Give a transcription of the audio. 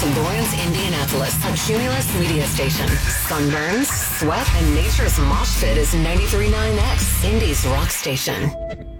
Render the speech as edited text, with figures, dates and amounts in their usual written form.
Lawrence, Indianapolis, a Cumulus media station. Sunburns, sweat, and nature's mosh pit is 93.9X, Indy's rock station.